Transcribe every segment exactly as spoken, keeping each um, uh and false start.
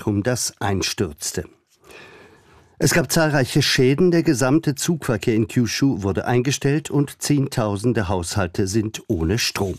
Zentrum, das einstürzte. Es gab zahlreiche Schäden, der gesamte Zugverkehr in Kyushu wurde eingestellt und Zehntausende Haushalte sind ohne Strom.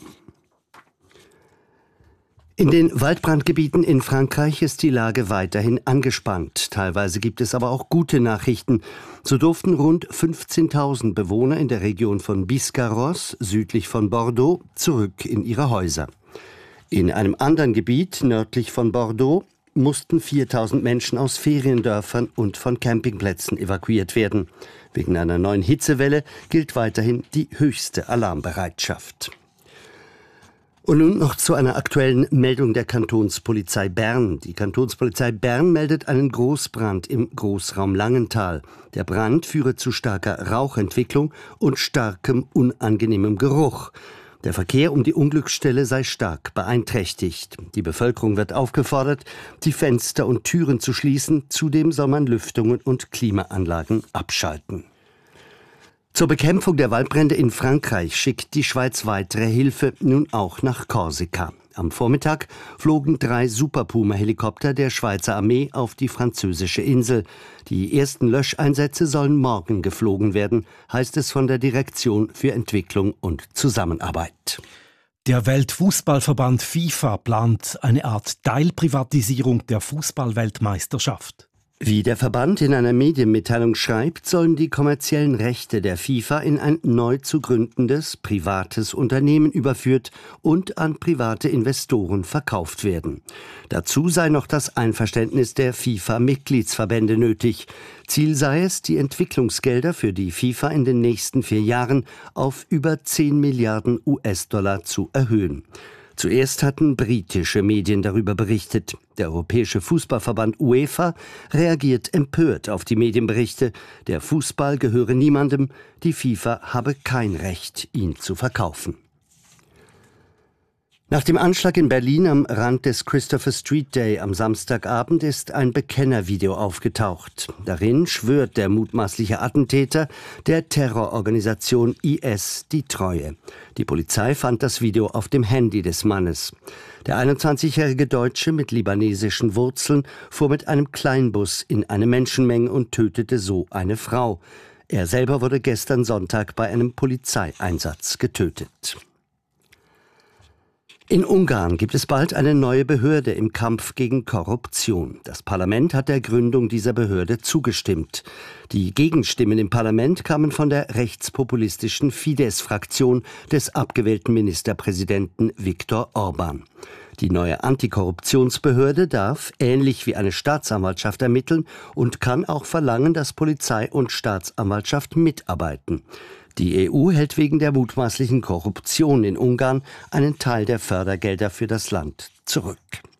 In den Waldbrandgebieten in Frankreich ist die Lage weiterhin angespannt. Teilweise gibt es aber auch gute Nachrichten. So durften rund fünfzehntausend Bewohner in der Region von Biscarrosse, südlich von Bordeaux, zurück in ihre Häuser. In einem anderen Gebiet nördlich von Bordeaux mussten viertausend Menschen aus Feriendörfern und von Campingplätzen evakuiert werden. Wegen einer neuen Hitzewelle gilt weiterhin die höchste Alarmbereitschaft. Und nun noch zu einer aktuellen Meldung der Kantonspolizei Bern. Die Kantonspolizei Bern meldet einen Großbrand im Großraum Langenthal. Der Brand führe zu starker Rauchentwicklung und starkem, unangenehmem Geruch. Der Verkehr um die Unglücksstelle sei stark beeinträchtigt. Die Bevölkerung wird aufgefordert, die Fenster und Türen zu schließen. Zudem soll man Lüftungen und Klimaanlagen abschalten. Zur Bekämpfung der Waldbrände in Frankreich schickt die Schweiz weitere Hilfe nun auch nach Korsika. Am Vormittag flogen drei Super Puma-Helikopter der Schweizer Armee auf die französische Insel. Die ersten Löscheinsätze sollen morgen geflogen werden, heißt es von der Direktion für Entwicklung und Zusammenarbeit. Der Weltfußballverband FIFA plant eine Art Teilprivatisierung der Fußballweltmeisterschaft. Wie der Verband in einer Medienmitteilung schreibt, sollen die kommerziellen Rechte der FIFA in ein neu zu gründendes privates Unternehmen überführt und an private Investoren verkauft werden. Dazu sei noch das Einverständnis der FIFA-Mitgliedsverbände nötig. Ziel sei es, die Entwicklungsgelder für die FIFA in den nächsten vier Jahren auf über zehn Milliarden U S-Dollar zu erhöhen. Zuerst hatten britische Medien darüber berichtet. Der Europäische Fußballverband UEFA reagiert empört auf die Medienberichte. Der Fußball gehöre niemandem, die FIFA habe kein Recht, ihn zu verkaufen. Nach dem Anschlag in Berlin am Rand des Christopher Street Day am Samstagabend ist ein Bekennervideo aufgetaucht. Darin schwört der mutmaßliche Attentäter der Terrororganisation I S die Treue. Die Polizei fand das Video auf dem Handy des Mannes. Der einundzwanzigjährige Deutsche mit libanesischen Wurzeln fuhr mit einem Kleinbus in eine Menschenmenge und tötete so eine Frau. Er selber wurde gestern Sonntag bei einem Polizeieinsatz getötet. In Ungarn gibt es bald eine neue Behörde im Kampf gegen Korruption. Das Parlament hat der Gründung dieser Behörde zugestimmt. Die Gegenstimmen im Parlament kamen von der rechtspopulistischen Fidesz-Fraktion des abgewählten Ministerpräsidenten Viktor Orbán. Die neue Antikorruptionsbehörde darf, ähnlich wie eine Staatsanwaltschaft, ermitteln und kann auch verlangen, dass Polizei und Staatsanwaltschaft mitarbeiten. Die E U hält wegen der mutmaßlichen Korruption in Ungarn einen Teil der Fördergelder für das Land zurück.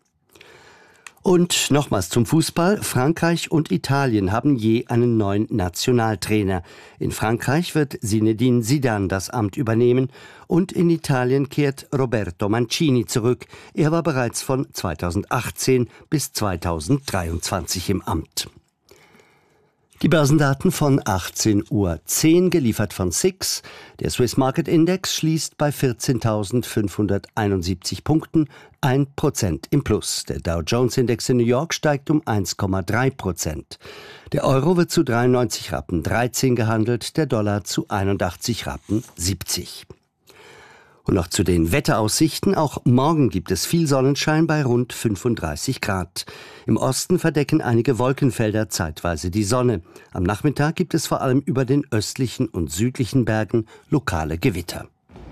Und nochmals zum Fußball. Frankreich und Italien haben je einen neuen Nationaltrainer. In Frankreich wird Zinedine Zidane das Amt übernehmen und in Italien kehrt Roberto Mancini zurück. Er war bereits von zweitausendachtzehn bis zweitausenddreiundzwanzig im Amt. Die Börsendaten von achtzehn Uhr zehn, geliefert von S I X. Der Swiss Market Index schließt bei vierzehntausendfünfhunderteinundsiebzig Punkten, ein Prozent im Plus. Der Dow Jones Index in New York steigt um eins Komma drei Prozent. Der Euro wird zu dreiundneunzig Rappen dreizehn gehandelt, der Dollar zu einundachtzig Rappen siebzig. Und noch zu den Wetteraussichten. Auch morgen gibt es viel Sonnenschein bei rund fünfunddreißig Grad. Im Osten verdecken einige Wolkenfelder zeitweise die Sonne. Am Nachmittag gibt es vor allem über den östlichen und südlichen Bergen lokale Gewitter.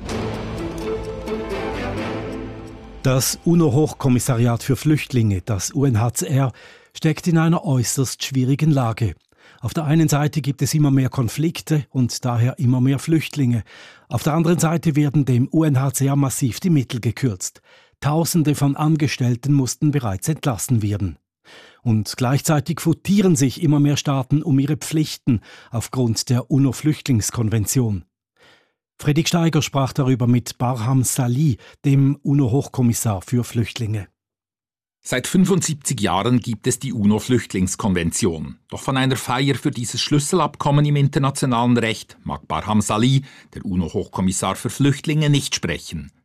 Das UNO-Hochkommissariat für Flüchtlinge, das U N H C R, steckt in einer äußerst schwierigen Lage. Auf der einen Seite gibt es immer mehr Konflikte und daher immer mehr Flüchtlinge. Auf der anderen Seite werden dem U N H C R massiv die Mittel gekürzt. Tausende von Angestellten mussten bereits entlassen werden. Und gleichzeitig futieren sich immer mehr Staaten um ihre Pflichten aufgrund der UNO-Flüchtlingskonvention. Fredrik Steiger sprach darüber mit Barham Salih, dem UNO-Hochkommissar für Flüchtlinge. Seit fünfundsiebzig Jahren gibt es die UNO-Flüchtlingskonvention. Doch von einer Feier für dieses Schlüsselabkommen im internationalen Recht mag Barham Salih, der UNO-Hochkommissar für Flüchtlinge, nicht sprechen.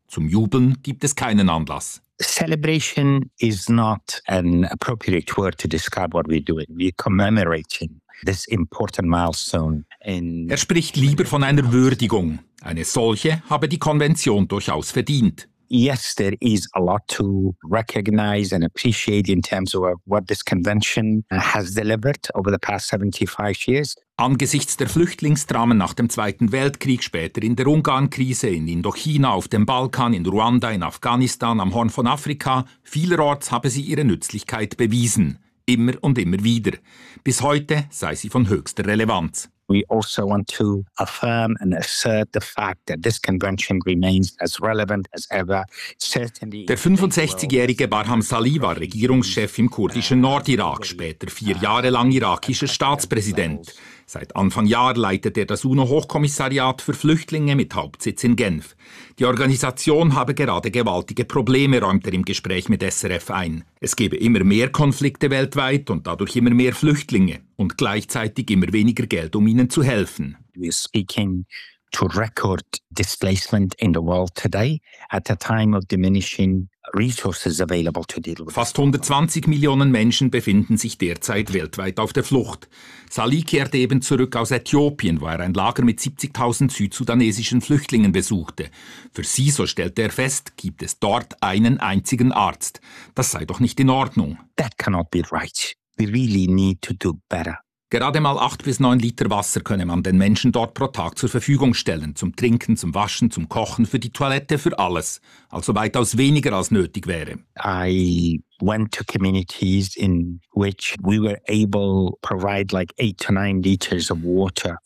Zum Jubeln gibt es keinen Anlass. Celebration is not an appropriate word to describe what we're doing. We're commemorating this important milestone. In Er spricht lieber von einer Würdigung. Eine solche habe die Konvention durchaus verdient. Yes, there is a lot to recognize and appreciate in terms of what this convention has delivered over the past seventy-five years. Angesichts der Flüchtlingsdramen nach dem Zweiten Weltkrieg, später in der Ungarn-Krise, in Indochina, auf dem Balkan, in Ruanda, in Afghanistan, am Horn von Afrika, vielerorts habe sie ihre Nützlichkeit bewiesen. Immer und immer wieder. Bis heute sei sie von höchster Relevanz. We also want to affirm and assert the fact that this convention remains as relevant as ever. Certainly. Der fünfundsechzigjährige Barham Salih war Regierungschef im kurdischen Nordirak, später vier Jahre lang irakischer Staatspräsident. Seit Anfang Jahr leitet er das UNO-Hochkommissariat für Flüchtlinge mit Hauptsitz in Genf. Die Organisation habe gerade gewaltige Probleme, räumt er im Gespräch mit S R F ein. Es gebe immer mehr Konflikte weltweit und dadurch immer mehr Flüchtlinge und gleichzeitig immer weniger Geld, um ihnen zu helfen. We're speaking to record displacement in the world today at a time of diminishing resources available to deal with. Fast hundertzwanzig Millionen Menschen befinden sich derzeit weltweit auf der Flucht. Salih kehrt eben zurück aus Äthiopien, wo er ein Lager mit siebzigtausend südsudanesischen Flüchtlingen besuchte. Für sie, so stellte er fest, gibt es dort einen einzigen Arzt. Das sei doch nicht in Ordnung. That cannot be right. We really need to do better. Gerade mal acht bis neun Liter Wasser könne man den Menschen dort pro Tag zur Verfügung stellen. Zum Trinken, zum Waschen, zum Kochen, für die Toilette, für alles. Also weitaus weniger als nötig wäre. I went to communities in which we were able to provide like eight to nine liters of water.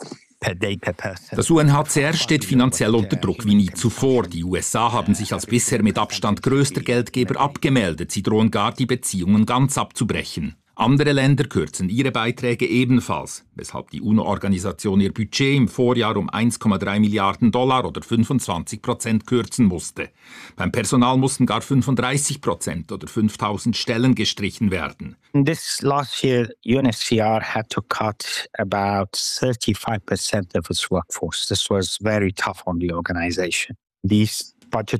Das U N H C R steht finanziell unter Druck wie nie zuvor. Die U S A haben sich als bisher mit Abstand größter Geldgeber abgemeldet. Sie drohen gar, die Beziehungen ganz abzubrechen. Andere Länder kürzen ihre Beiträge ebenfalls, weshalb die UNO-Organisation ihr Budget im Vorjahr um eins Komma drei Milliarden Dollar oder fünfundzwanzig Prozent kürzen musste. Beim Personal mussten gar fünfunddreißig Prozent oder fünftausend Stellen gestrichen werden. This last year, U N H C R had to cut about thirty-five percent of its workforce. This was very tough on the organization. These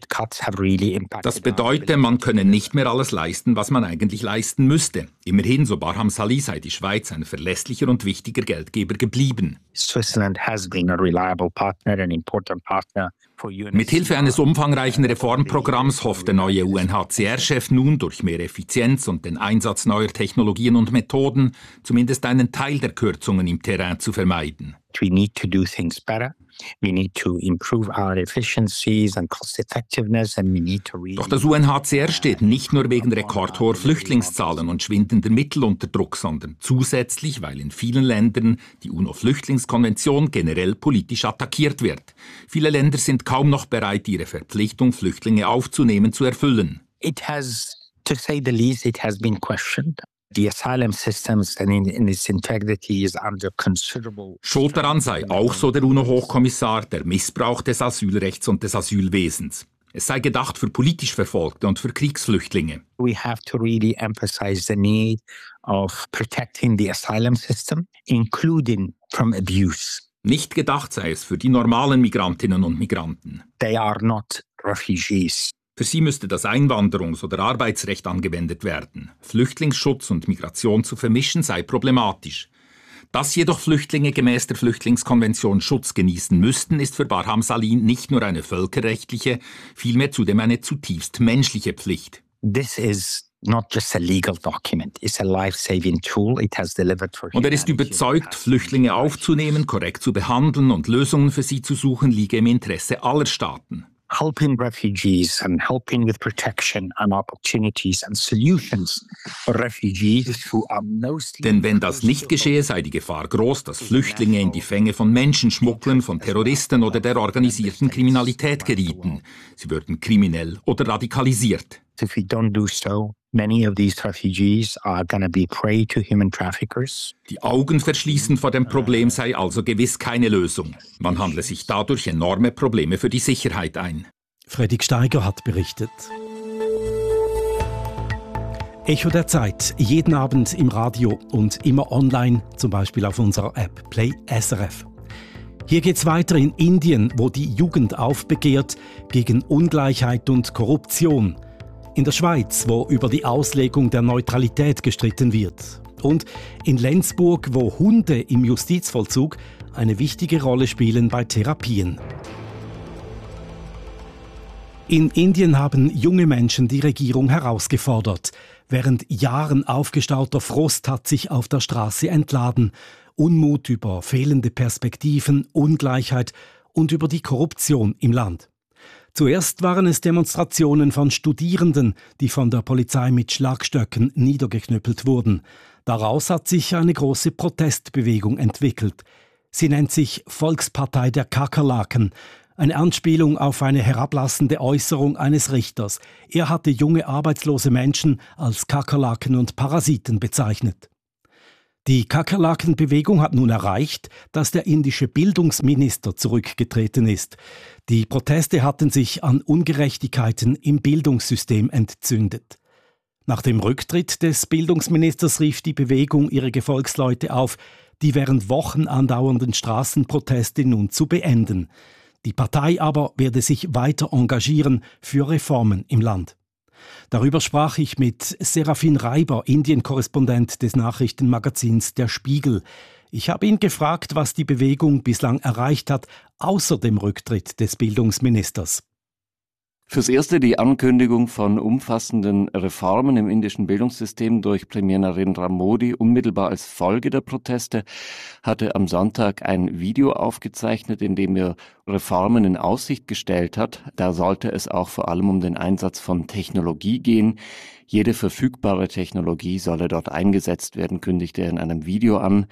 Das bedeutet, man könne nicht mehr alles leisten, was man eigentlich leisten müsste. Immerhin, so Barham Salih, sei die Schweiz ein verlässlicher und wichtiger Geldgeber geblieben. Switzerland has been a reliable partner, an important partner. Mithilfe eines umfangreichen Reformprogramms hofft der neue U N H C R-Chef nun durch mehr Effizienz und den Einsatz neuer Technologien und Methoden zumindest einen Teil der Kürzungen im Terrain zu vermeiden. We need to do things better. We need to improve our efficiencies and cost effectiveness and we need to really... Doch das U N H C R steht nicht nur wegen rekordhoher Flüchtlingszahlen und schwindender Mittel unter Druck, sondern zusätzlich, weil in vielen Ländern die UNO-Flüchtlingskonvention generell politisch attackiert wird. Viele Länder sind kaum noch bereit, ihre Verpflichtung, Flüchtlinge aufzunehmen, zu erfüllen. It has, to say the least, it has been questioned. The asylum systems and in, in its integrity is under considerable... Schuld daran sei auch, so der UNO-Hochkommissar, der Missbrauch des Asylrechts und des Asylwesens. Es sei gedacht für politisch Verfolgte und für Kriegsflüchtlinge. We have to really emphasize the need of protecting the asylum system, including from abuse. Nicht gedacht sei es für die normalen Migrantinnen und Migranten. They are not refugees. Für sie müsste das Einwanderungs- oder Arbeitsrecht angewendet werden. Flüchtlingsschutz und Migration zu vermischen sei problematisch. Dass jedoch Flüchtlinge gemäß der Flüchtlingskonvention Schutz genießen müssten, ist für Barham Salih nicht nur eine völkerrechtliche, vielmehr zudem eine zutiefst menschliche Pflicht. This is not just a legal document, it's a life-saving tool. It has delivered for Und er ist überzeugt, Flüchtlinge aufzunehmen, korrekt zu behandeln und Lösungen für sie zu suchen, liege im Interesse aller Staaten. Helping refugees and helping with protection and opportunities and solutions for refugees who are mostly... Denn wenn das nicht geschehe, sei die Gefahr groß, dass Flüchtlinge in die Fänge von Menschenschmugglern, von Terroristen oder der organisierten Kriminalität gerieten. Sie würden kriminell oder radikalisiert. If we don't do so, many of these refugees are going to be prey to human traffickers. Die Augen verschließen vor dem Problem sei also gewiss keine Lösung. Man handle sich dadurch enorme Probleme für die Sicherheit ein. Fredrik Steiger hat berichtet. Echo der Zeit, jeden Abend im Radio und immer online, zum Beispiel auf unserer App Play S R F. Hier geht's weiter in Indien, wo die Jugend aufbegehrt gegen Ungleichheit und Korruption. In der Schweiz, wo über die Auslegung der Neutralität gestritten wird. Und in Lenzburg, wo Hunde im Justizvollzug eine wichtige Rolle spielen bei Therapien. In Indien haben junge Menschen die Regierung herausgefordert. Während Jahren aufgestauter Frust hat sich auf der Straße entladen. Unmut über fehlende Perspektiven, Ungleichheit und über die Korruption im Land. Zuerst waren es Demonstrationen von Studierenden, die von der Polizei mit Schlagstöcken niedergeknüppelt wurden. Daraus hat sich eine große Protestbewegung entwickelt. Sie nennt sich Volkspartei der Kakerlaken, eine Anspielung auf eine herablassende Äußerung eines Richters. Er hatte junge arbeitslose Menschen als Kakerlaken und Parasiten bezeichnet. Die Kakerlaken-Bewegung hat nun erreicht, dass der indische Bildungsminister zurückgetreten ist. Die Proteste hatten sich an Ungerechtigkeiten im Bildungssystem entzündet. Nach dem Rücktritt des Bildungsministers rief die Bewegung ihre Gefolgsleute auf, die während Wochen andauernden Straßenproteste nun zu beenden. Die Partei aber werde sich weiter engagieren für Reformen im Land. Darüber sprach ich mit Serafin Reiber, Indien-Korrespondent des Nachrichtenmagazins Der Spiegel. Ich habe ihn gefragt, was die Bewegung bislang erreicht hat, außer dem Rücktritt des Bildungsministers. Fürs Erste die Ankündigung von umfassenden Reformen im indischen Bildungssystem durch Premier Narendra Modi. Unmittelbar als Folge der Proteste hatte am Sonntag ein Video aufgezeichnet, in dem er Reformen in Aussicht gestellt hat. Da sollte es auch vor allem um den Einsatz von Technologie gehen. Jede verfügbare Technologie solle dort eingesetzt werden, kündigte er in einem Video an.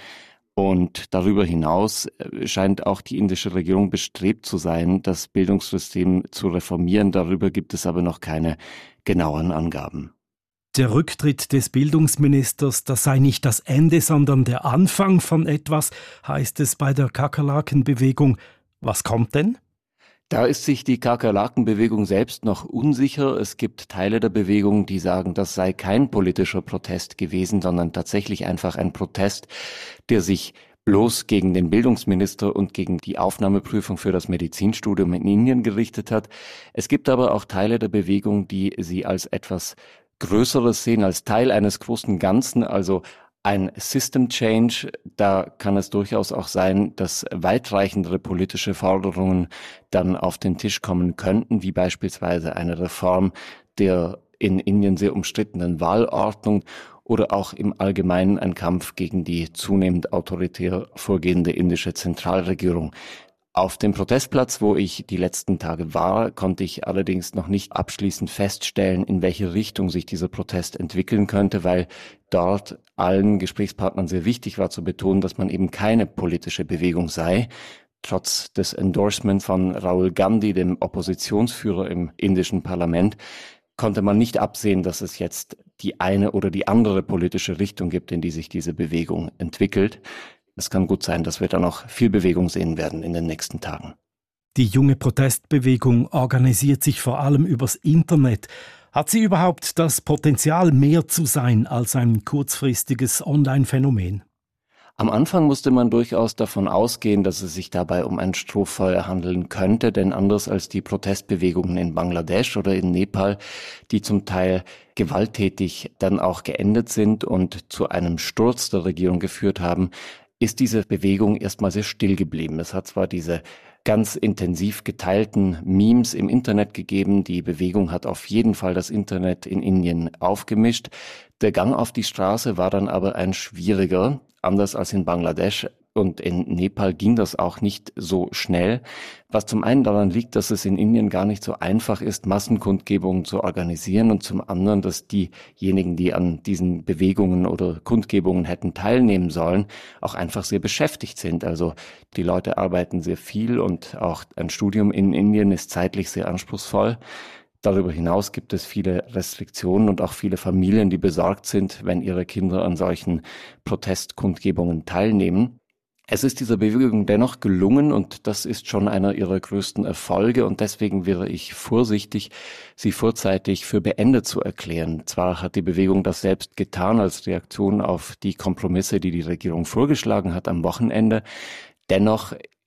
Und darüber hinaus scheint auch die indische Regierung bestrebt zu sein, das Bildungssystem zu reformieren. Darüber gibt es aber noch keine genauen Angaben. Der Rücktritt des Bildungsministers, das sei nicht das Ende, sondern der Anfang von etwas, heißt es bei der Kakerlaken-Bewegung. Was kommt denn? Da ist sich die Kakerlaken-Bewegung selbst noch unsicher. Es gibt Teile der Bewegung, die sagen, das sei kein politischer Protest gewesen, sondern tatsächlich einfach ein Protest, der sich bloß gegen den Bildungsminister und gegen die Aufnahmeprüfung für das Medizinstudium in Indien gerichtet hat. Es gibt aber auch Teile der Bewegung, die sie als etwas Größeres sehen, als Teil eines großen Ganzen, also ein System Change. Da kann es durchaus auch sein, dass weitreichendere politische Forderungen dann auf den Tisch kommen könnten, wie beispielsweise eine Reform der in Indien sehr umstrittenen Wahlordnung oder auch im Allgemeinen ein Kampf gegen die zunehmend autoritär vorgehende indische Zentralregierung. Auf dem Protestplatz, wo ich die letzten Tage war, konnte ich allerdings noch nicht abschließend feststellen, in welche Richtung sich dieser Protest entwickeln könnte, weil dort allen Gesprächspartnern sehr wichtig war zu betonen, dass man eben keine politische Bewegung sei. Trotz des Endorsements von Rahul Gandhi, dem Oppositionsführer im indischen Parlament, konnte man nicht absehen, dass es jetzt die eine oder die andere politische Richtung gibt, in die sich diese Bewegung entwickelt. Es kann gut sein, dass wir da noch viel Bewegung sehen werden in den nächsten Tagen. Die junge Protestbewegung organisiert sich vor allem übers Internet. Hat sie überhaupt das Potenzial, mehr zu sein als ein kurzfristiges Online-Phänomen? Am Anfang musste man durchaus davon ausgehen, dass es sich dabei um ein Strohfeuer handeln könnte, denn anders als die Protestbewegungen in Bangladesch oder in Nepal, die zum Teil gewalttätig dann auch geendet sind und zu einem Sturz der Regierung geführt haben, ist diese Bewegung erstmal sehr still geblieben. Es hat zwar diese ganz intensiv geteilten Memes im Internet gegeben. Die Bewegung hat auf jeden Fall das Internet in Indien aufgemischt. Der Gang auf die Straße war dann aber ein schwieriger. Anders als in Bangladesch und in Nepal ging das auch nicht so schnell, was zum einen daran liegt, dass es in Indien gar nicht so einfach ist, Massenkundgebungen zu organisieren und zum anderen, dass diejenigen, die an diesen Bewegungen oder Kundgebungen hätten teilnehmen sollen, auch einfach sehr beschäftigt sind. Also die Leute arbeiten sehr viel und auch ein Studium in Indien ist zeitlich sehr anspruchsvoll. Darüber hinaus gibt es viele Restriktionen und auch viele Familien, die besorgt sind, wenn ihre Kinder an solchen Protestkundgebungen teilnehmen. Es ist dieser Bewegung dennoch gelungen und das ist schon einer ihrer größten Erfolge und deswegen wäre ich vorsichtig, sie vorzeitig für beendet zu erklären. Zwar hat die Bewegung das selbst getan als Reaktion auf die Kompromisse, die die Regierung vorgeschlagen hat am Wochenende, dennoch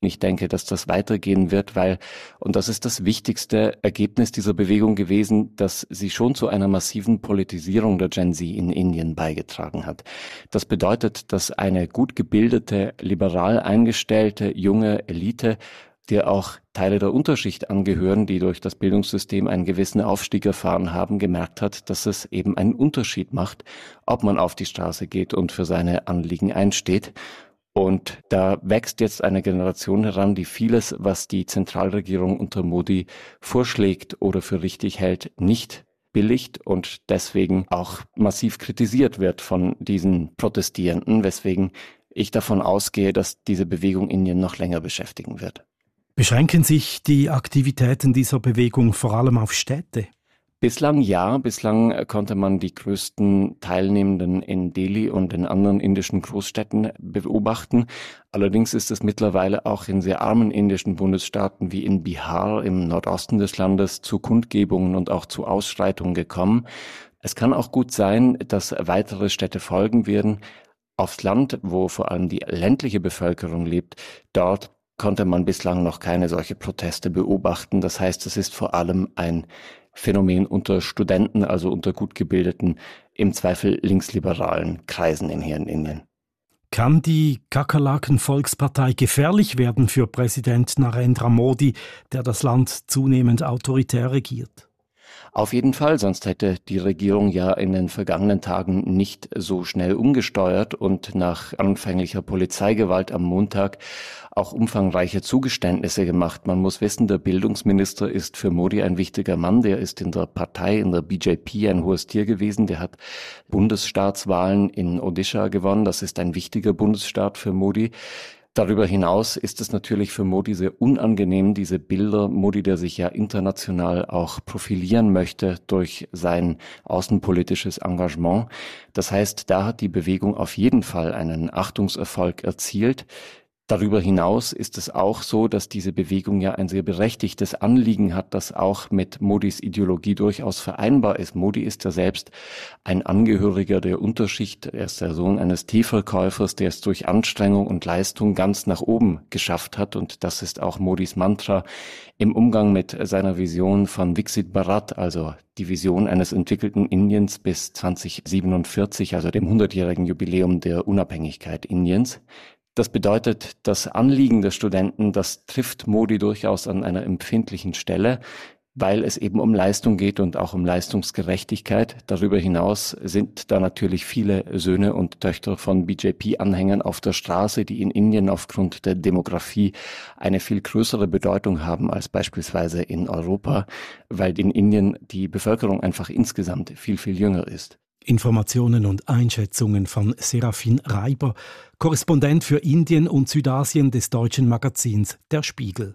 Ich denke, dass das weitergehen wird, weil, und das ist das wichtigste Ergebnis dieser Bewegung gewesen, dass sie schon zu einer massiven Politisierung der Gen Z in Indien beigetragen hat. Das bedeutet, dass eine gut gebildete, liberal eingestellte, junge Elite, der auch Teile der Unterschicht angehören, die durch das Bildungssystem einen gewissen Aufstieg erfahren haben, gemerkt hat, dass es eben einen Unterschied macht, ob man auf die Straße geht und für seine Anliegen einsteht. Und da wächst jetzt eine Generation heran, die vieles, was die Zentralregierung unter Modi vorschlägt oder für richtig hält, nicht billigt und deswegen auch massiv kritisiert wird von diesen Protestierenden, weswegen ich davon ausgehe, dass diese Bewegung Indien noch länger beschäftigen wird. Beschränken sich die Aktivitäten dieser Bewegung vor allem auf Städte? Bislang ja, bislang konnte man die größten Teilnehmenden in Delhi und in anderen indischen Großstädten beobachten. Allerdings ist es mittlerweile auch in sehr armen indischen Bundesstaaten wie in Bihar im Nordosten des Landes zu Kundgebungen und auch zu Ausschreitungen gekommen. Es kann auch gut sein, dass weitere Städte folgen werden. Aufs Land, wo vor allem die ländliche Bevölkerung lebt, dort konnte man bislang noch keine solche Proteste beobachten. Das heißt, es ist vor allem ein Phänomen unter Studenten, also unter gut gebildeten, im Zweifel linksliberalen Kreisen in hier in Indien. Kann die Kakerlaken-Volkspartei gefährlich werden für Präsident Narendra Modi, der das Land zunehmend autoritär regiert? Auf jeden Fall, sonst hätte die Regierung ja in den vergangenen Tagen nicht so schnell umgesteuert und nach anfänglicher Polizeigewalt am Montag auch umfangreiche Zugeständnisse gemacht. Man muss wissen, der Bildungsminister ist für Modi ein wichtiger Mann. Der ist in der Partei, in der B J P ein hohes Tier gewesen. Der hat Bundesstaatswahlen in Odisha gewonnen. Das ist ein wichtiger Bundesstaat für Modi. Darüber hinaus ist es natürlich für Modi sehr unangenehm, diese Bilder, Modi, der sich ja international auch profilieren möchte durch sein außenpolitisches Engagement. Das heißt, da hat die Bewegung auf jeden Fall einen Achtungserfolg erzielt. Darüber hinaus ist es auch so, dass diese Bewegung ja ein sehr berechtigtes Anliegen hat, das auch mit Modis Ideologie durchaus vereinbar ist. Modi ist ja selbst ein Angehöriger der Unterschicht. Er ist der Sohn eines Teeverkäufers, der es durch Anstrengung und Leistung ganz nach oben geschafft hat. Und das ist auch Modis Mantra im Umgang mit seiner Vision von Viksit Bharat, also die Vision eines entwickelten Indiens bis zwanzig siebenundvierzig, also dem hundertjährigen Jubiläum der Unabhängigkeit Indiens. Das bedeutet, das Anliegen der Studenten, das trifft Modi durchaus an einer empfindlichen Stelle, weil es eben um Leistung geht und auch um Leistungsgerechtigkeit. Darüber hinaus sind da natürlich viele Söhne und Töchter von B J P-Anhängern auf der Straße, die in Indien aufgrund der Demografie eine viel größere Bedeutung haben als beispielsweise in Europa, weil in Indien die Bevölkerung einfach insgesamt viel, viel jünger ist. Informationen und Einschätzungen von Serafin Reiber, Korrespondent für Indien und Südasien des deutschen Magazins Der Spiegel.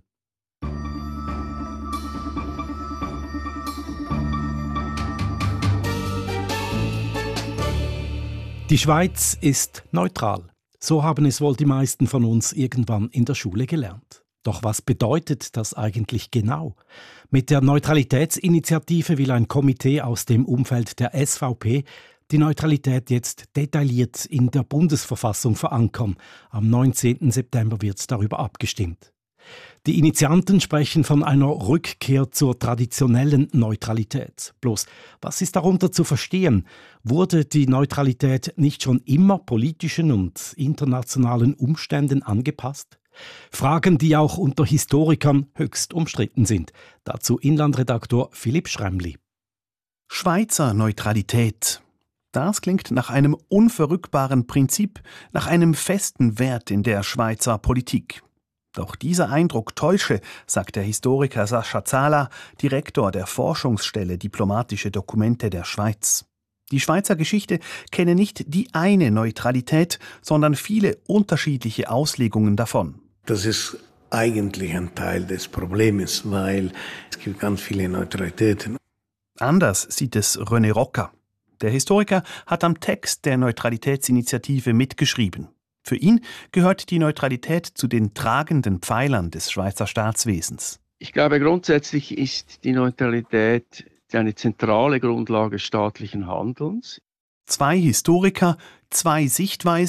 Die Schweiz ist neutral. So haben es wohl die meisten von uns irgendwann in der Schule gelernt. Doch was bedeutet das eigentlich genau? Mit der Neutralitätsinitiative will ein Komitee aus dem Umfeld der S V P die Neutralität jetzt detailliert in der Bundesverfassung verankern. Am neunzehnten September wird darüber abgestimmt. Die Initianten sprechen von einer Rückkehr zur traditionellen Neutralität. Bloß, was ist darunter zu verstehen? Wurde die Neutralität nicht schon immer politischen und internationalen Umständen angepasst? Fragen, die auch unter Historikern höchst umstritten sind. Dazu Inlandredaktor Philipp Schremli. Schweizer Neutralität. Das klingt nach einem unverrückbaren Prinzip, nach einem festen Wert in der Schweizer Politik. Doch dieser Eindruck täusche, sagt der Historiker Sascha Zahler, Direktor der Forschungsstelle Diplomatische Dokumente der Schweiz. Die Schweizer Geschichte kenne nicht die eine Neutralität, sondern viele unterschiedliche Auslegungen davon. Das ist eigentlich ein Teil des Problems, weil es gibt ganz viele Neutralitäten. Anders sieht es René Rocker. Der Historiker hat am Text der Neutralitätsinitiative mitgeschrieben. Für ihn gehört die Neutralität zu den tragenden Pfeilern des Schweizer Staatswesens. Ich glaube, grundsätzlich ist die Neutralität eine zentrale Grundlage staatlichen Handelns. Zwei Historiker, zwei Sichtweisen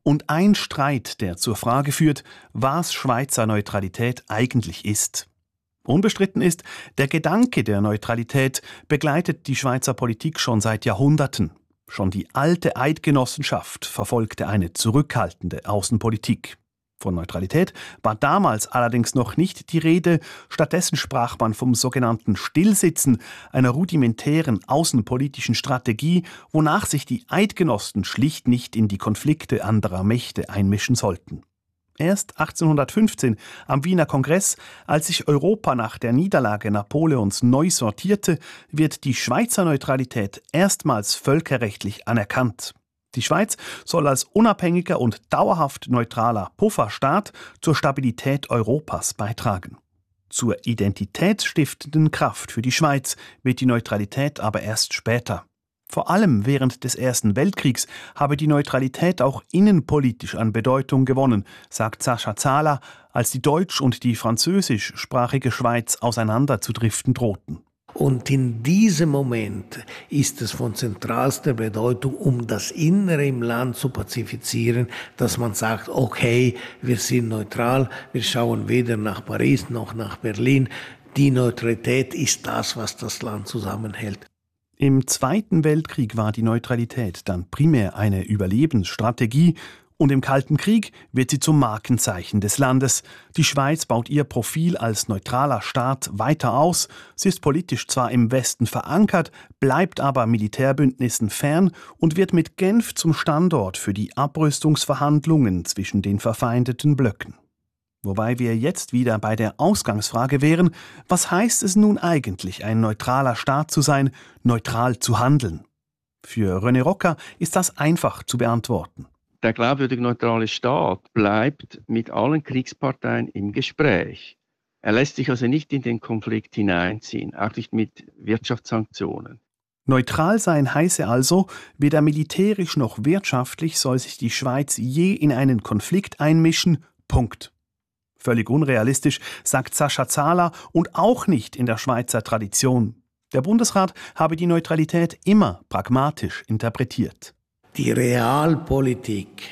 und ein Streit, der zur Frage führt, was Schweizer Neutralität eigentlich ist. Unbestritten ist, der Gedanke der Neutralität begleitet die Schweizer Politik schon seit Jahrhunderten. Schon die alte Eidgenossenschaft verfolgte eine zurückhaltende Außenpolitik. Von Neutralität war damals allerdings noch nicht die Rede, stattdessen sprach man vom sogenannten Stillsitzen, einer rudimentären außenpolitischen Strategie, wonach sich die Eidgenossen schlicht nicht in die Konflikte anderer Mächte einmischen sollten. Erst achtzehnhundertfünfzehn am Wiener Kongress, als sich Europa nach der Niederlage Napoleons neu sortierte, wird die Schweizer Neutralität erstmals völkerrechtlich anerkannt. Die Schweiz soll als unabhängiger und dauerhaft neutraler Pufferstaat zur Stabilität Europas beitragen. Zur identitätsstiftenden Kraft für die Schweiz wird die Neutralität aber erst später. Vor allem während des Ersten Weltkriegs habe die Neutralität auch innenpolitisch an Bedeutung gewonnen, sagt Sascha Zahler, als die deutsch- und die französischsprachige Schweiz auseinanderzudriften drohten. Und in diesem Moment ist es von zentralster Bedeutung, um das Innere im Land zu pazifizieren, dass man sagt, okay, wir sind neutral, wir schauen weder nach Paris noch nach Berlin. Die Neutralität ist das, was das Land zusammenhält. Im Zweiten Weltkrieg war die Neutralität dann primär eine Überlebensstrategie und im Kalten Krieg wird sie zum Markenzeichen des Landes. Die Schweiz baut ihr Profil als neutraler Staat weiter aus. Sie ist politisch zwar im Westen verankert, bleibt aber Militärbündnissen fern und wird mit Genf zum Standort für die Abrüstungsverhandlungen zwischen den verfeindeten Blöcken. Wobei wir jetzt wieder bei der Ausgangsfrage wären, was heißt es nun eigentlich, ein neutraler Staat zu sein, neutral zu handeln? Für René Rocca ist das einfach zu beantworten. Der glaubwürdige neutrale Staat bleibt mit allen Kriegsparteien im Gespräch. Er lässt sich also nicht in den Konflikt hineinziehen, auch nicht mit Wirtschaftssanktionen. Neutral sein heiße also, weder militärisch noch wirtschaftlich soll sich die Schweiz je in einen Konflikt einmischen, Punkt. Völlig unrealistisch, sagt Sascha Zahler, und auch nicht in der Schweizer Tradition. Der Bundesrat habe die Neutralität immer pragmatisch interpretiert. Die Realpolitik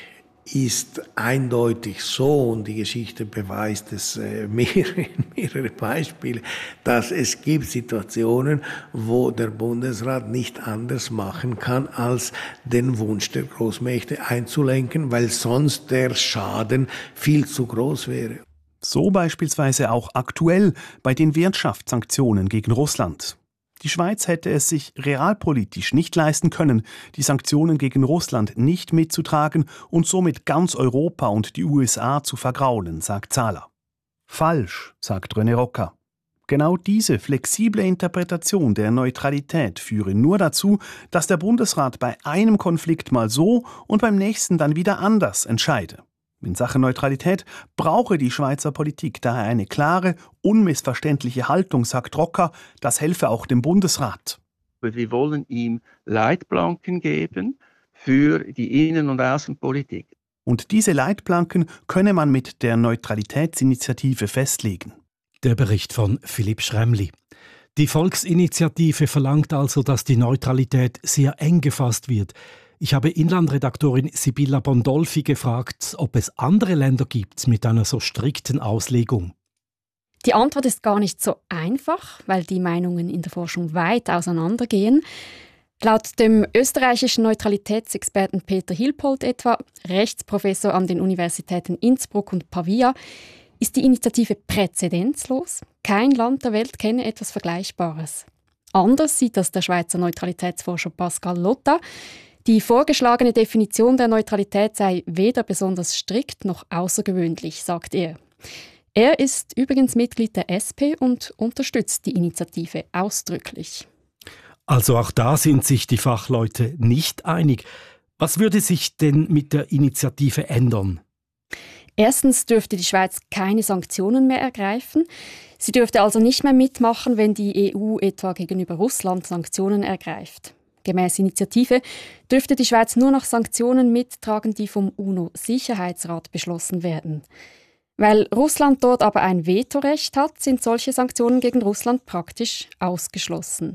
ist eindeutig so, und die Geschichte beweist es äh, mehrere, mehrere Beispiele, dass es gibt Situationen, wo der Bundesrat nicht anders machen kann, als den Wunsch der Großmächte einzulenken, weil sonst der Schaden viel zu groß wäre. So beispielsweise auch aktuell bei den Wirtschaftssanktionen gegen Russland. Die Schweiz hätte es sich realpolitisch nicht leisten können, die Sanktionen gegen Russland nicht mitzutragen und somit ganz Europa und die U S A zu vergraulen, sagt Zahler. Falsch, sagt René Rocca. Genau diese flexible Interpretation der Neutralität führe nur dazu, dass der Bundesrat bei einem Konflikt mal so und beim nächsten dann wieder anders entscheide. In Sachen Neutralität brauche die Schweizer Politik daher eine klare, unmissverständliche Haltung, sagt Rocca. Das helfe auch dem Bundesrat. Wir wollen ihm Leitplanken geben für die Innen- und Außenpolitik. Und diese Leitplanken könne man mit der Neutralitätsinitiative festlegen. Der Bericht von Philipp Schremli. Die Volksinitiative verlangt also, dass die Neutralität sehr eng gefasst wird. Ich habe Inlandredaktorin Sibylla Bondolfi gefragt, ob es andere Länder gibt mit einer so strikten Auslegung. Die Antwort ist gar nicht so einfach, weil die Meinungen in der Forschung weit auseinandergehen. Laut dem österreichischen Neutralitätsexperten Peter Hilpold etwa, Rechtsprofessor an den Universitäten Innsbruck und Pavia, ist die Initiative präzedenzlos. Kein Land der Welt kenne etwas Vergleichbares. Anders sieht das der Schweizer Neutralitätsforscher Pascal Lotta. Die vorgeschlagene Definition der Neutralität sei weder besonders strikt noch außergewöhnlich, sagt er. Er ist übrigens Mitglied der S P und unterstützt die Initiative ausdrücklich. Also auch da sind sich die Fachleute nicht einig. Was würde sich denn mit der Initiative ändern? Erstens dürfte die Schweiz keine Sanktionen mehr ergreifen. Sie dürfte also nicht mehr mitmachen, wenn die E U etwa gegenüber Russland Sanktionen ergreift. Gemäss Initiative dürfte die Schweiz nur noch Sanktionen mittragen, die vom U N O-Sicherheitsrat beschlossen werden. Weil Russland dort aber ein Vetorecht hat, sind solche Sanktionen gegen Russland praktisch ausgeschlossen.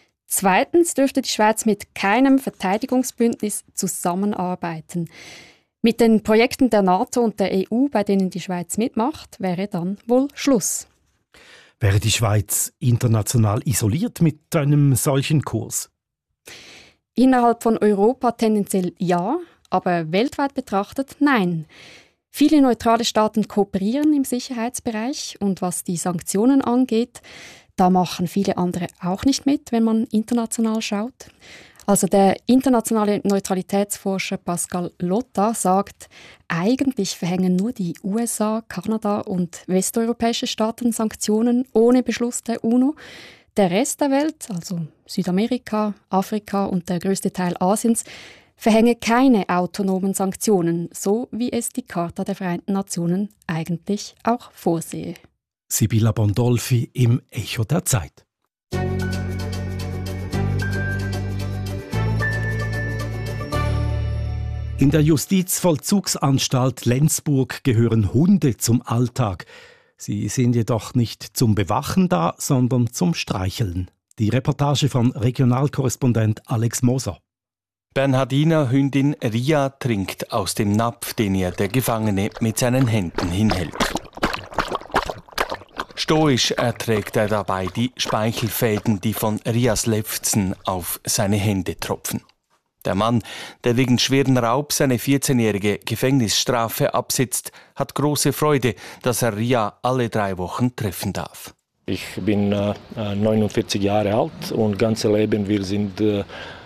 Zweitens dürfte die Schweiz mit keinem Verteidigungsbündnis zusammenarbeiten. Mit den Projekten der NATO und der E U, bei denen die Schweiz mitmacht, wäre dann wohl Schluss. Wäre die Schweiz international isoliert mit einem solchen Kurs? Innerhalb von Europa tendenziell ja, aber weltweit betrachtet nein. Viele neutrale Staaten kooperieren im Sicherheitsbereich und was die Sanktionen angeht, da machen viele andere auch nicht mit, wenn man international schaut. Also der internationale Neutralitätsforscher Pascal Lotta sagt, eigentlich verhängen nur die U S A, Kanada und westeuropäische Staaten Sanktionen ohne Beschluss der UNO. Der Rest der Welt, also Südamerika, Afrika und der größte Teil Asiens, verhänge keine autonomen Sanktionen, so wie es die Charta der Vereinten Nationen eigentlich auch vorsehe. Sibylla Bondolfi im Echo der Zeit. In der Justizvollzugsanstalt Lenzburg gehören Hunde zum Alltag. Sie sind jedoch nicht zum Bewachen da, sondern zum Streicheln. Die Reportage von Regionalkorrespondent Alex Moser. Bernhardiner Hündin Ria trinkt aus dem Napf, den ihr der Gefangene mit seinen Händen hinhält. Stoisch erträgt er dabei die Speichelfäden, die von Rias Lefzen auf seine Hände tropfen. Der Mann, der wegen schweren Raubs eine vierzehnjährige Gefängnisstrafe absitzt, hat große Freude, dass er Ria alle drei Wochen treffen darf. Ich bin äh, neunundvierzig Jahre alt und ganze Leben wir sind äh,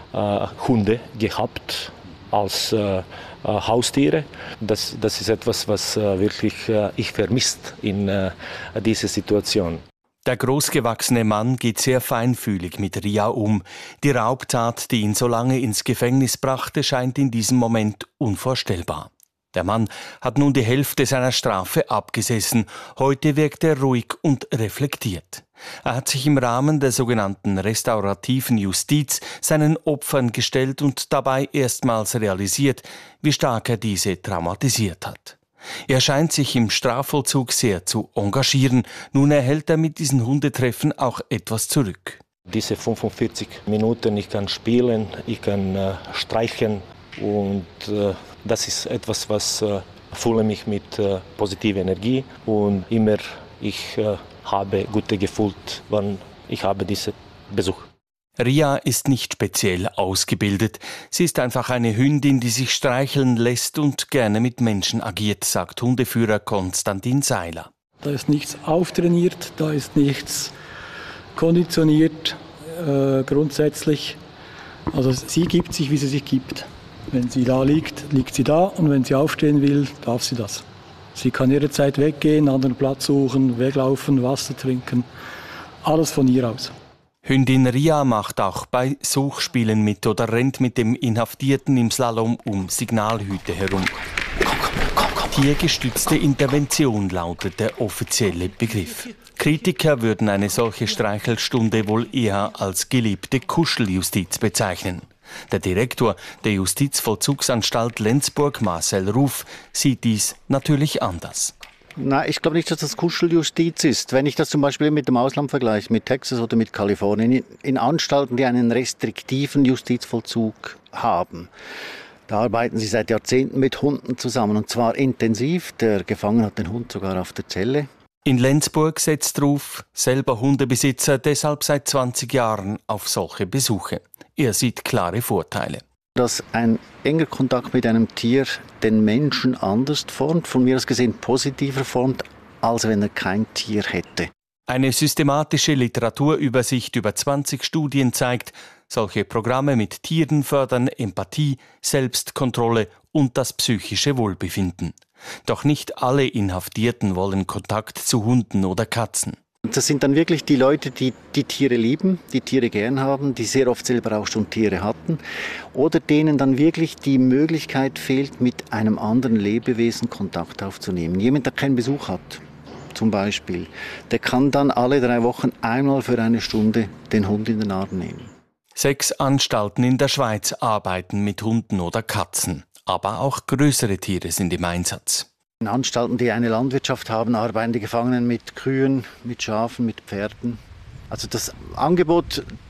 Hunde gehabt als äh, Haustiere. Das, das ist etwas, was äh, wirklich äh, ich vermisst in äh, dieser Situation. Der großgewachsene Mann geht sehr feinfühlig mit Ria um. Die Raubtat, die ihn so lange ins Gefängnis brachte, scheint in diesem Moment unvorstellbar. Der Mann hat nun die Hälfte seiner Strafe abgesessen. Heute wirkt er ruhig und reflektiert. Er hat sich im Rahmen der sogenannten restaurativen Justiz seinen Opfern gestellt und dabei erstmals realisiert, wie stark er diese traumatisiert hat. Er scheint sich im Strafvollzug sehr zu engagieren. Nun erhält er mit diesen Hundetreffen auch etwas zurück. Diese fünfundvierzig Minuten, ich kann spielen, ich kann äh, streicheln und äh, das ist etwas, was äh, fülle mich mit äh, positiver Energie und immer ich äh, habe gute Gefühl, wenn ich habe diesen Besuch. Ria ist nicht speziell ausgebildet. Sie ist einfach eine Hündin, die sich streicheln lässt und gerne mit Menschen agiert, sagt Hundeführer Konstantin Seiler. Da ist nichts auftrainiert, da ist nichts konditioniert, äh, grundsätzlich. Also sie gibt sich, wie sie sich gibt. Wenn sie da liegt, liegt sie da und wenn sie aufstehen will, darf sie das. Sie kann jederzeit weggehen, einen anderen Platz suchen, weglaufen, Wasser trinken. Alles von ihr aus. Hündin Ria macht auch bei Suchspielen mit oder rennt mit dem Inhaftierten im Slalom um Signalhüte herum. Komm, komm, komm, komm. Tiergestützte Intervention lautet der offizielle Begriff. Kritiker würden eine solche Streichelstunde wohl eher als gelebte Kuscheljustiz bezeichnen. Der Direktor der Justizvollzugsanstalt Lenzburg, Marcel Ruf, sieht dies natürlich anders. Nein, ich glaube nicht, dass das Kuscheljustiz ist. Wenn ich das zum Beispiel mit dem Ausland vergleiche, mit Texas oder mit Kalifornien, in Anstalten, die einen restriktiven Justizvollzug haben, da arbeiten sie seit Jahrzehnten mit Hunden zusammen, und zwar intensiv. Der Gefangene hat den Hund sogar auf der Zelle. In Lenzburg setzt Ruf, selber Hundebesitzer, deshalb seit zwanzig Jahren auf solche Besuche. Er sieht klare Vorteile. Dass ein enger Kontakt mit einem Tier den Menschen anders formt, von mir aus gesehen positiver formt, als wenn er kein Tier hätte. Eine systematische Literaturübersicht über zwanzig Studien zeigt, solche Programme mit Tieren fördern Empathie, Selbstkontrolle und das psychische Wohlbefinden. Doch nicht alle Inhaftierten wollen Kontakt zu Hunden oder Katzen. Das sind dann wirklich die Leute, die die Tiere lieben, die Tiere gern haben, die sehr oft selber auch schon Tiere hatten, oder denen dann wirklich die Möglichkeit fehlt, mit einem anderen Lebewesen Kontakt aufzunehmen. Jemand, der keinen Besuch hat, zum Beispiel, der kann dann alle drei Wochen einmal für eine Stunde den Hund in den Arm nehmen. Sechs Anstalten in der Schweiz arbeiten mit Hunden oder Katzen, aber auch größere Tiere sind im Einsatz. In Anstalten, die eine Landwirtschaft haben, arbeiten die Gefangenen mit Kühen, mit Schafen, mit Pferden. Also das Angebot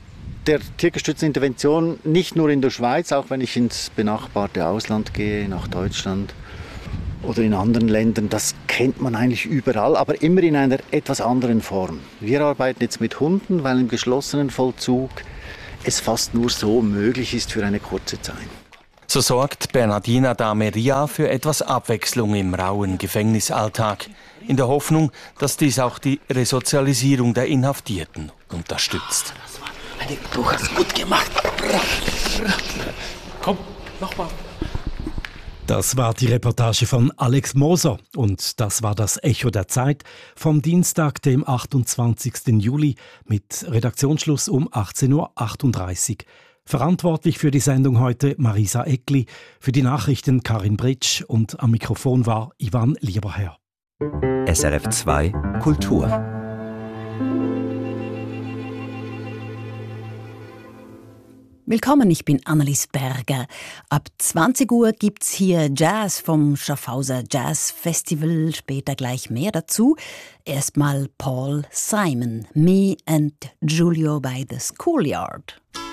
der tiergestützten Intervention nicht nur in der Schweiz, auch wenn ich ins benachbarte Ausland gehe, nach Deutschland oder in anderen Ländern, das kennt man eigentlich überall, aber immer in einer etwas anderen Form. Wir arbeiten jetzt mit Hunden, weil im geschlossenen Vollzug es fast nur so möglich ist für eine kurze Zeit. So sorgt Bernardina Dameria für etwas Abwechslung im rauen Gefängnisalltag, in der Hoffnung, dass dies auch die Resozialisierung der Inhaftierten unterstützt. Du hast gut gemacht. Komm, nochmal. Das war die Reportage von Alex Moser und das war das Echo der Zeit vom Dienstag, dem achtundzwanzigsten Juli mit Redaktionsschluss um achtzehn Uhr achtunddreißig. Verantwortlich für die Sendung heute Marisa Eckli, für die Nachrichten Karin Britsch und am Mikrofon war Ivan Lieberherr. S R F zwei Kultur. Willkommen, ich bin Annelies Berger. Ab zwanzig Uhr gibt's hier Jazz vom Schaffhauser Jazz Festival, später gleich mehr dazu. Erstmal Paul Simon, Me and Giulio by the Schoolyard.